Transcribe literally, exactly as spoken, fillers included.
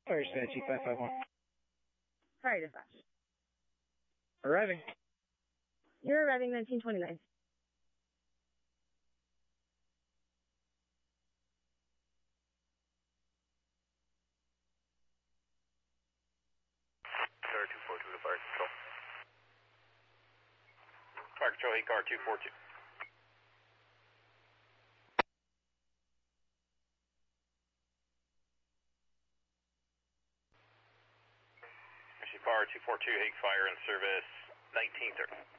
Fire Dispatch, five five one. Fire dispatch. Arriving. You're arriving nineteen twenty-nine. Car two four two to fire control. Fire control, eight car two four two. Fire two four two, Hague Fire in service nineteen thirty.